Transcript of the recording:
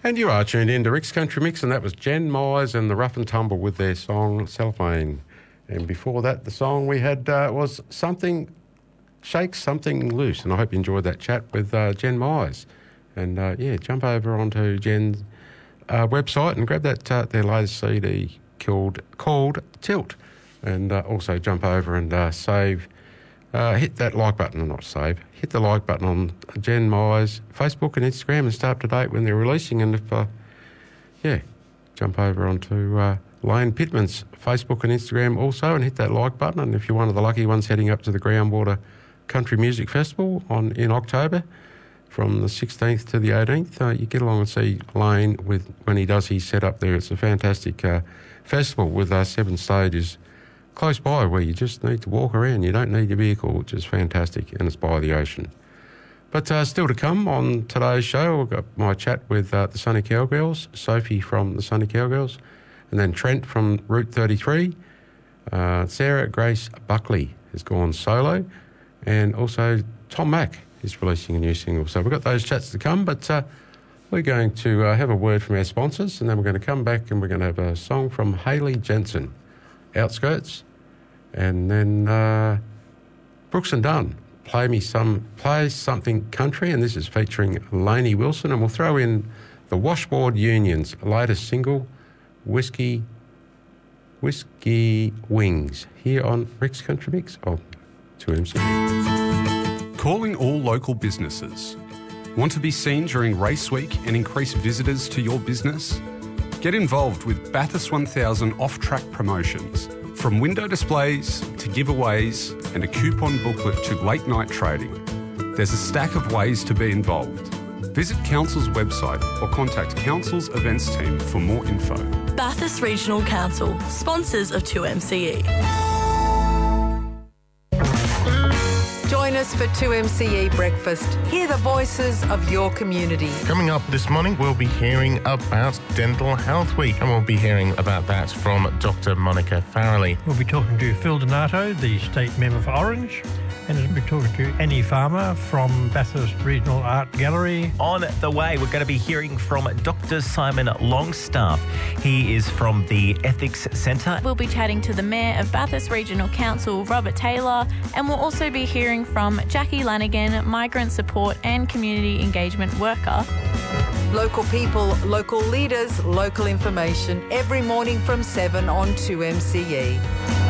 And you are tuned in to Rick's Country Mix, and that was Jen Myers and the Rough and Tumble with their song Cellophane. And before that, the song we had was Something Shake Something Loose, and I hope you enjoyed that chat with Jen Myers. And jump over onto Jen's website and grab that their latest CD called Tilt, and also jump over and save. Hit that like button, not save. Hit the like button on Jen Myers' Facebook and Instagram and stay up to date when they're releasing. And if, jump over onto Lane Pittman's Facebook and Instagram also and hit that like button. And if you're one of the lucky ones heading up to the Groundwater Country Music Festival in October from the 16th to the 18th, you get along and see Lane when he does his set up there. It's a fantastic festival with 7 stages close by where you just need to walk around. You don't need your vehicle, which is fantastic, and it's by the ocean. But still to come on today's show, we've got my chat with the Sunny Cowgirls, Sophie from the Sunny Cowgirls, and then Trent from Route 33. Sarah Grace Buckley has gone solo, and also Tom Mack is releasing a new single. So we've got those chats to come, but we're going to have a word from our sponsors, and then we're going to come back and we're going to have a song from Hayley Jensen, Outskirts, and then Brooks and Dunn, Play Something Country, and this is featuring Lainey Wilson, and we'll throw in the Washboard Union's latest single, Whiskey Wings, here on Rick's Country Mix on 2MC. Calling all local businesses. Want to be seen during race week and increase visitors to your business? Get involved with Bathurst 1000 off-track promotions. From window displays to giveaways and a coupon booklet to late night trading, there's a stack of ways to be involved. Visit Council's website or contact Council's events team for more info. Bathurst Regional Council, sponsors of 2MCE. Join us for 2MCE Breakfast. Hear the voices of your community. Coming up this morning, we'll be hearing about Dental Health Week, and we'll be hearing about that from Dr. Monica Farrelly. We'll be talking to Phil Donato, the State Member for Orange, and we'll be talking to Annie Farmer from Bathurst Regional Art Gallery. On the way, we're going to be hearing from Dr. Simon Longstaff. He is from the Ethics Centre. We'll be chatting to the Mayor of Bathurst Regional Council, Robert Taylor, and we'll also be hearing from Jackie Lanigan, Migrant Support and Community Engagement Worker. Local people, local leaders, local information every morning from 7 on 2MCE.